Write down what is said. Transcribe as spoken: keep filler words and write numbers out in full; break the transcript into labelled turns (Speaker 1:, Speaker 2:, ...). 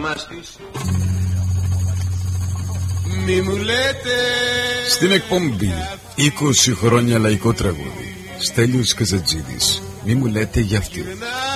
Speaker 1: μαστίσω. Μη μου λέτε.
Speaker 2: Στην εκπομπή είκοσι χρόνια λαϊκό τραγούδι, Στέλιος Καζατζίδης. Μη μου λέτε για αυτή.